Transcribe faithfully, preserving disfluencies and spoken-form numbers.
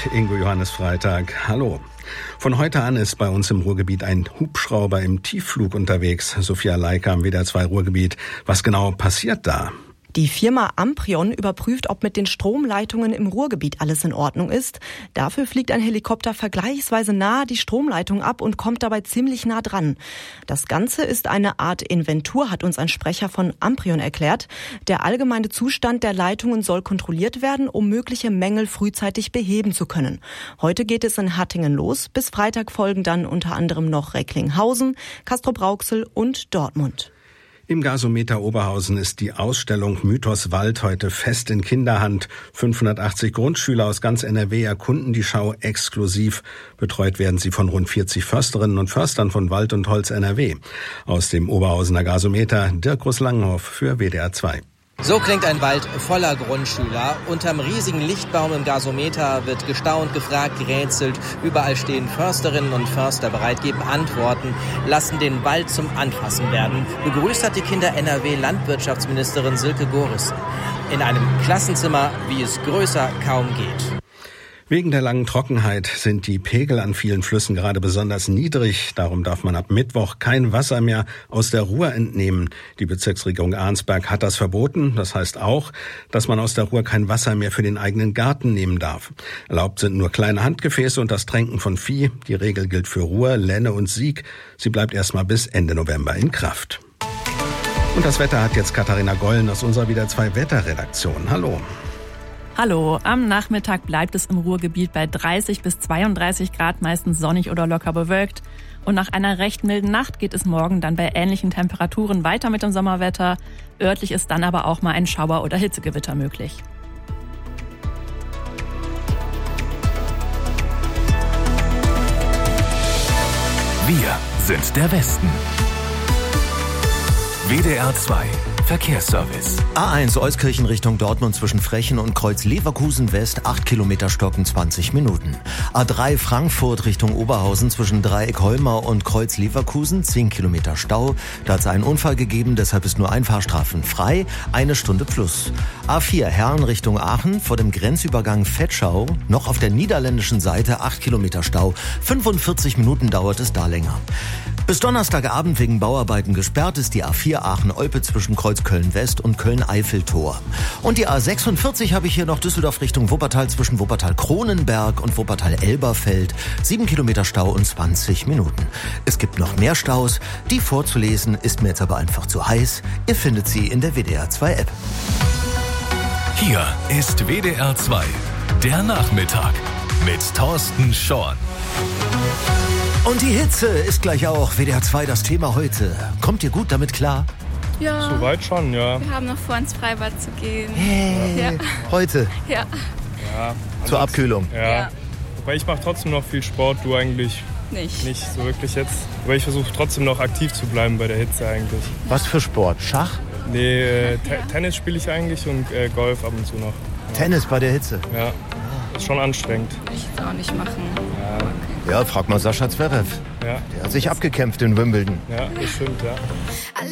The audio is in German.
mit Ingo Johannes Freitag. Hallo. Von heute an ist bei uns im Ruhrgebiet ein Hubschrauber im Tiefflug unterwegs. Sophia Leiker am W D R zwei Ruhrgebiet. Was genau passiert da? Die Firma Amprion überprüft, ob mit den Stromleitungen im Ruhrgebiet alles in Ordnung ist. Dafür fliegt ein Helikopter vergleichsweise nahe die Stromleitung ab und kommt dabei ziemlich nah dran. Das Ganze ist eine Art Inventur, hat uns ein Sprecher von Amprion erklärt. Der allgemeine Zustand der Leitungen soll kontrolliert werden, um mögliche Mängel frühzeitig beheben zu können. Heute geht es in Hattingen los. Bis Freitag folgen dann unter anderem noch Recklinghausen, Castrop-Rauxel und Dortmund. Im Gasometer Oberhausen ist die Ausstellung Mythos Wald heute fest in Kinderhand. fünfhundertachtzig Grundschüler aus ganz N R W erkunden die Schau exklusiv. Betreut werden sie von rund vierzig Försterinnen und Förstern von Wald und Holz N R W. Aus dem Oberhausener Gasometer Dirk Russ-Langenhoff für W D R zwei. So klingt ein Wald voller Grundschüler. Unterm riesigen Lichtbaum im Gasometer wird gestaunt, gefragt, gerätselt. Überall stehen Försterinnen und Förster bereit, geben Antworten, lassen den Wald zum Anfassen werden. Begrüßt hat die Kinder N R W-Landwirtschaftsministerin Silke Gorissen. In einem Klassenzimmer, wie es größer kaum geht. Wegen der langen Trockenheit sind die Pegel an vielen Flüssen gerade besonders niedrig. Darum darf man ab Mittwoch kein Wasser mehr aus der Ruhr entnehmen. Die Bezirksregierung Arnsberg hat das verboten. Das heißt auch, dass man aus der Ruhr kein Wasser mehr für den eigenen Garten nehmen darf. Erlaubt sind nur kleine Handgefäße und das Tränken von Vieh. Die Regel gilt für Ruhr, Lenne und Sieg. Sie bleibt erstmal bis Ende November in Kraft. Und das Wetter hat jetzt Katharina Gollen aus unserer W D R zwei Wetterredaktion. Hallo. Hallo, am Nachmittag bleibt es im Ruhrgebiet bei dreißig bis zweiunddreißig Grad, meistens sonnig oder locker bewölkt. Und nach einer recht milden Nacht geht es morgen dann bei ähnlichen Temperaturen weiter mit dem Sommerwetter. Örtlich ist dann aber auch mal ein Schauer- oder Hitzegewitter möglich. Wir sind der Westen. W D R zwei Verkehrsservice. A eins Euskirchen Richtung Dortmund zwischen Frechen und Kreuz Leverkusen West, acht Kilometer Stocken, zwanzig Minuten. A drei Frankfurt Richtung Oberhausen zwischen Dreieck Holmau und Kreuz Leverkusen, zehn Kilometer Stau. Da hat es einen Unfall gegeben, deshalb ist nur ein Fahrstrafen frei, eine Stunde plus. A vier Herne Richtung Aachen vor dem Grenzübergang Vetschau, noch auf der niederländischen Seite, acht Kilometer Stau, fünfundvierzig Minuten dauert es da länger. Bis Donnerstagabend wegen Bauarbeiten gesperrt ist die A vier Aachen-Olpe zwischen Kreuz Köln-West und Köln-Eiffeltor. Und die A sechsundvierzig habe ich hier noch Düsseldorf Richtung Wuppertal zwischen Wuppertal-Kronenberg und Wuppertal-Elberfeld. Sieben Kilometer Stau und zwanzig Minuten. Es gibt noch mehr Staus. Die vorzulesen ist mir jetzt aber einfach zu heiß. Ihr findet sie in der W D R zwei App. Hier ist W D R zwei, der Nachmittag mit Thorsten Schorn. Und die Hitze ist gleich auch W D R zwei das Thema heute. Kommt ihr gut damit klar? Ja. Soweit schon, ja. Wir haben noch vor, ins Freibad zu gehen. Hey, ja. Heute? Ja. Ja. Zur Abkühlung? Ja. ja. Wobei ich mache trotzdem noch viel Sport, du eigentlich nicht. Nicht so wirklich jetzt. Aber ich versuche trotzdem noch aktiv zu bleiben bei der Hitze eigentlich. Was für Sport? Schach? Nee, äh, T- Tennis spiele ich eigentlich und äh, Golf ab und zu noch. Ja. Tennis bei der Hitze? Ja. Ist schon anstrengend. Ich jetzt auch nicht machen. Ja. Okay. Ja, frag mal Sascha Zverev. Ja. Der hat sich abgekämpft in Wimbledon. Ja, das stimmt, ja.